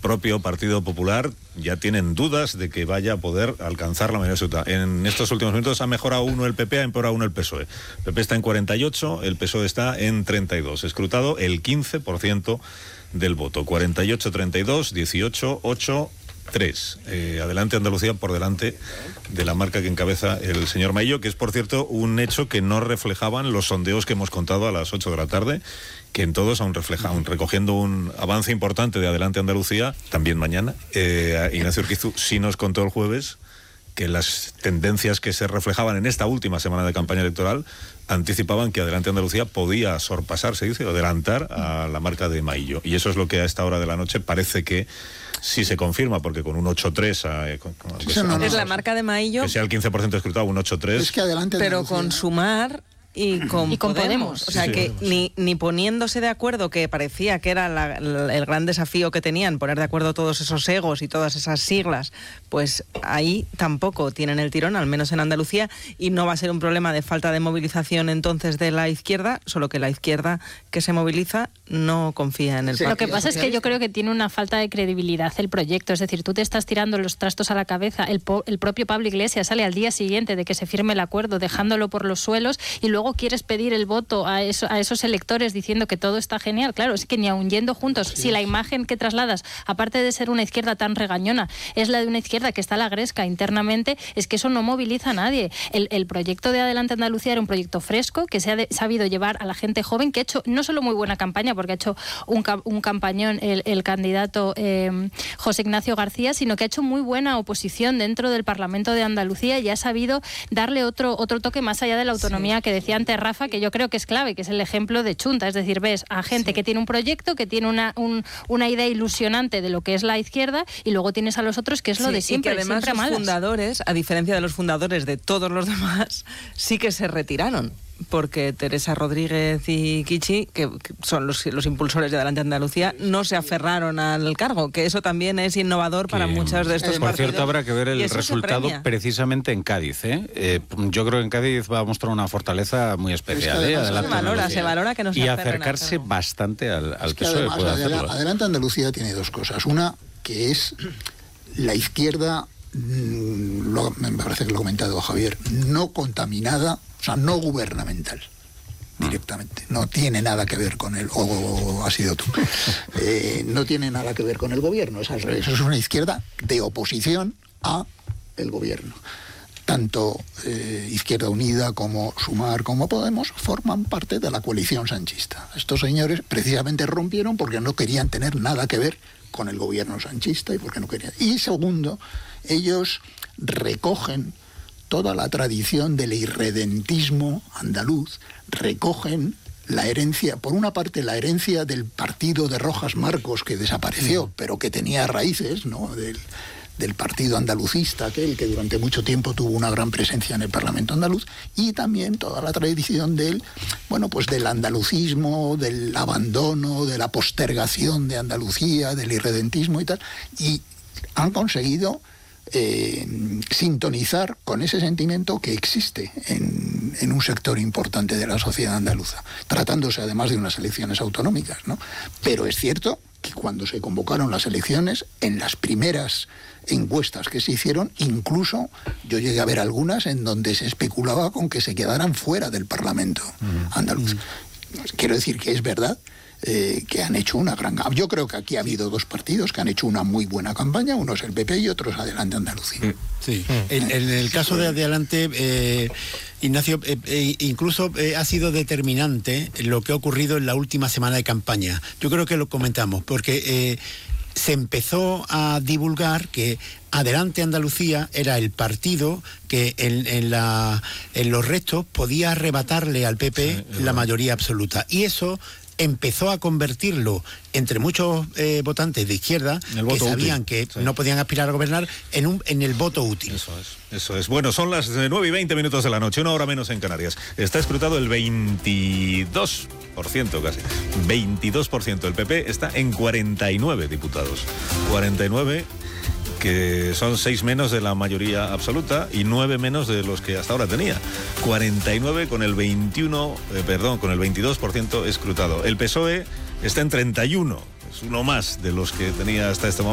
propio Partido Popular ya tienen dudas de que vaya a poder alcanzar la mayoría absoluta. En estos últimos minutos ha mejorado uno el PP, ha empeorado uno el PSOE. El PP está en 48, el PSOE está en 32. Escrutado el 15% del voto. 48-32, 18-8... 3. Adelante Andalucía por delante de la marca que encabeza el señor Maillo, que es, por cierto, un hecho que no reflejaban los sondeos que hemos contado a las 8 de la tarde, que en todos aún reflejan, recogiendo un avance importante de Adelante Andalucía, también mañana. Ignacio Urquizu sí nos contó el jueves que las tendencias que se reflejaban en esta última semana de campaña electoral anticipaban que Adelante Andalucía podía sorpasar, se dice, o adelantar a la marca de Maillo. Y eso es lo que a esta hora de la noche parece que sí se confirma, porque con un 8-3... es la marca de Maillo. Que sea el 15% escrutado, un 8-3... Es que Adelante pero Andalucía, con Sumar y con Podemos. O sea, que ni poniéndose de acuerdo, que parecía que era el gran desafío que tenían, poner de acuerdo todos esos egos y todas esas siglas, pues ahí tampoco tienen el tirón, al menos en Andalucía, y no va a ser un problema de falta de movilización entonces de la izquierda, solo que la izquierda que se moviliza no confía en el partido. Lo que pasa es que yo creo que tiene una falta de credibilidad el proyecto, es decir, tú te estás tirando los trastos a la cabeza, el propio Pablo Iglesias sale al día siguiente de que se firme el acuerdo dejándolo por los suelos y luego quieres pedir el voto a esos electores diciendo que todo está genial. Claro, es que ni aun yendo juntos, si la imagen que trasladas, aparte de ser una izquierda tan regañona, es la de una izquierda que está a la gresca internamente, es que eso no moviliza a nadie. El proyecto de Adelante Andalucía era un proyecto fresco que se ha sabido llevar a la gente joven, que ha hecho no solo muy buena campaña, porque ha hecho un campañón el candidato José Ignacio García, sino que ha hecho muy buena oposición dentro del Parlamento de Andalucía y ha sabido darle otro toque más allá de la autonomía que decía antes Rafa, que yo creo que es clave, que es el ejemplo de Chunta. Es decir, ves a gente que tiene un proyecto, que tiene una idea ilusionante de lo que es la izquierda, y luego tienes a los otros que es lo de siempre. Y que además siempre los fundadores, a diferencia de los fundadores de todos los demás, sí que se retiraron. Porque Teresa Rodríguez y Kichi, que son los impulsores de Adelante Andalucía, no se aferraron al cargo, que eso también es innovador para muchos de estos partidos. Por cierto, habrá que ver el resultado precisamente en Cádiz. Yo creo que en Cádiz va a mostrar una fortaleza muy especial. Se valora que no se y acercarse bastante al PSOE. Adelante Andalucía tiene dos cosas. Una, que es la izquierda, me parece que lo ha comentado Javier, no contaminada, o sea, no gubernamental, directamente. No tiene nada que ver con o has sido tú. No tiene nada que ver con el gobierno, es al revés. Es una izquierda de oposición a el gobierno. Tanto Izquierda Unida como Sumar como Podemos forman parte de la coalición sanchista. Estos señores precisamente rompieron porque no querían tener nada que ver con el gobierno sanchista y porque no querían. Y segundo, ellos recogen toda la tradición del irredentismo andaluz, recogen la herencia, por una parte la herencia del partido de Rojas Marcos, que desapareció, pero que tenía raíces, ¿no?, del partido andalucista, aquel que durante mucho tiempo tuvo una gran presencia en el Parlamento andaluz, y también toda la tradición del andalucismo, del abandono, de la postergación de Andalucía, del irredentismo y tal, y han conseguido sintonizar con ese sentimiento que existe en un sector importante de la sociedad andaluza, tratándose además de unas elecciones autonómicas, ¿no? Pero es cierto que cuando se convocaron las elecciones, en las primeras encuestas que se hicieron, incluso yo llegué a ver algunas en donde se especulaba con que se quedaran fuera del Parlamento andaluz. Quiero decir que es verdad que han hecho una gran... Yo creo que aquí ha habido dos partidos que han hecho una muy buena campaña, uno es el PP y otro es Adelante Andalucía. Sí, en el caso de Adelante, Ignacio, incluso ha sido determinante lo que ha ocurrido en la última semana de campaña. Yo creo que lo comentamos, porque se empezó a divulgar que Adelante Andalucía era el partido que en los restos podía arrebatarle al PP la mayoría absoluta. Y eso empezó a convertirlo, entre muchos votantes de izquierda, que sabían útil, que no podían aspirar a gobernar, en el voto útil. Eso es. Bueno, son las 9:20 de la noche, una hora menos en Canarias. Está escrutado el 22%, casi. 22%. El PP está en 49 diputados. 49... que son 6 menos de la mayoría absoluta y 9 menos de los que hasta ahora tenía. 49 con el 22% escrutado. El PSOE está en 31, es uno más de los que tenía hasta este momento.